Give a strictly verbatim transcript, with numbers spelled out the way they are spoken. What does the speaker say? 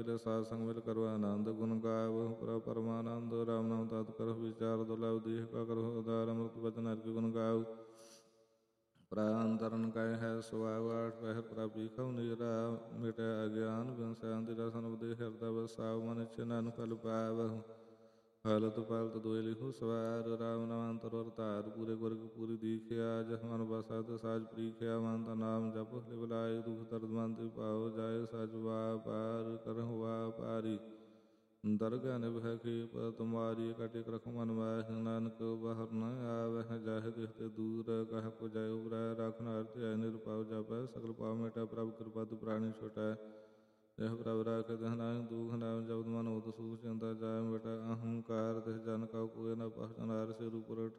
साध संग मिल करो आनंद गुण गावो पर परमानंद राम नाम तात करो विचार दुर्लभ देह का करो उदार अमृत वचन हर के गुण गाओ प्राण काय है स्वभाव आठ पहर प्रापी खव नीरा मिटे अज्ञान बिन शांति रसन उपदेश हृदय बसाव मन चिन्ह फल पावहु फलत पालत दोय लिखु सवार राम नामांतर अवतार पूरे गुरग पूरी दीखिया जह मन बसात साज प्रीखिया मानता नाम जप लिबलाय दुख दर्द मानती पाओ जाय साज पार कर हुआ पारी दरगाह निभ की पर तुम्हारी कटिक रख मन वाह नानक बाहर न आवह जाहि दिखते दूर कह को जय उबराय राखन अर्थ निरपाव जप सकल पाव मेटा प्रभु कृपा तु प्राणी छोटा यह प्रभु राख दहनाय दुख नाम जब मन उद सुख चिंता जाय बेटा अहंकार तिस जन का कोय न पहचान से रूप